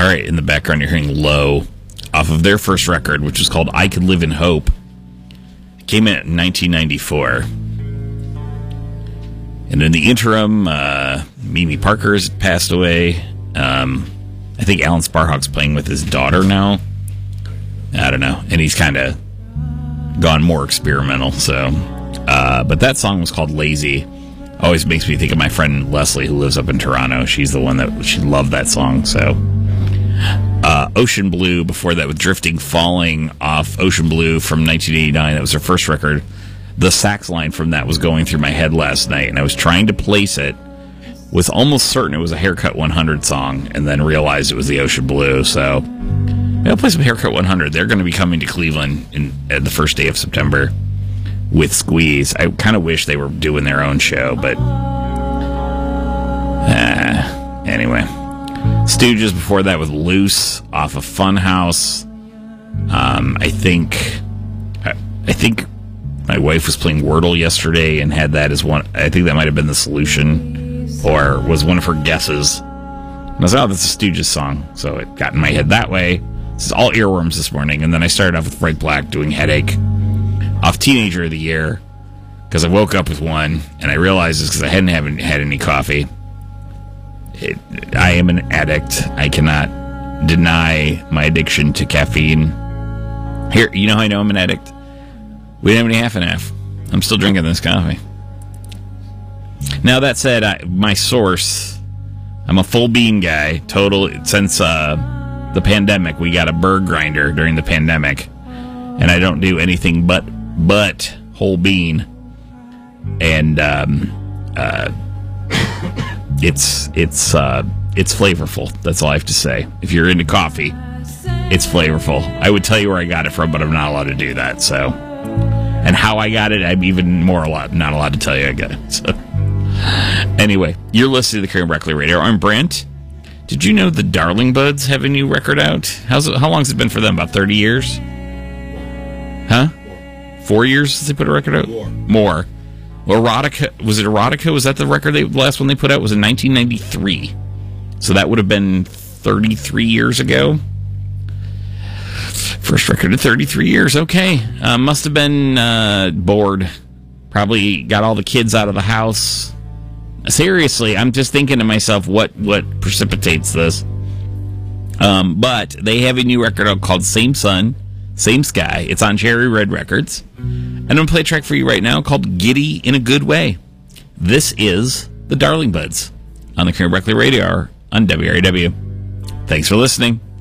All right, in the background, you're hearing Low off of their first record, which was called I Could Live in Hope. It came out in 1994. And in the interim, Mimi Parker has passed away. I think Alan Sparhawk's playing with his daughter now. I don't know. And he's kind of gone more experimental. So, but that song was called Lazy. Always makes me think of my friend Leslie, who lives up in Toronto. She's the one that she loved that song. So, Ocean Blue, before that with Drifting Falling off Ocean Blue from 1989. That was her first record. The sax line from that was going through my head last night, and I was trying to place it. Was almost certain it was a Haircut 100 song, and then realized it was the Ocean Blue. So I'll play some Haircut 100. They're going to be coming to Cleveland at the first day of September with Squeeze. I kind of wish they were doing their own show, but anyway. Stooges before that with Loose off of Funhouse. I think my wife was playing Wordle yesterday and had that as one. I think that might have been the solution, or was one of her guesses. And I was like, oh, that's a Stooges song. So it got in my head that way. This is all earworms this morning. And then I started off with Frank Black doing Headache off Teenager of the Year, because I woke up with one, and I realized it's because I haven't had any coffee. I am an addict. I cannot deny my addiction to caffeine. Here, you know how I know I'm an addict? We didn't have any half and half. I'm still drinking this coffee. Now, that said, my source, I'm a full bean guy. Total, since the pandemic, we got a bird grinder during the pandemic, and I don't do anything but whole bean. And it's flavorful. That's all I have to say. If you're into coffee, it's flavorful. I would tell you where I got it from, but I'm not allowed to do that. So, and how I got it, I'm even more not allowed to tell you I got it. So, anyway, you're listening to the Carrie Breckley Radio. I'm Brent. Did you know the Darling Buds have a new record out? How long has it been for them? About 30 years? Huh? 4 years since they put a record out? More. Erotica, was it Erotica? Was that the record the last one they put out? Was in 1993. So that would have been 33 years ago. First record in 33 years. Okay. Must have been bored. Probably got all the kids out of the house. Seriously, I'm just thinking to myself, what precipitates this? But they have a new record out called Same Sun, Same Sky. It's on Cherry Red Records. And I'm going to play a track for you right now called Giddy in a Good Way. This is the Darling Buds on the Carrie Breckley Radio Hour on WRAW. Thanks for listening.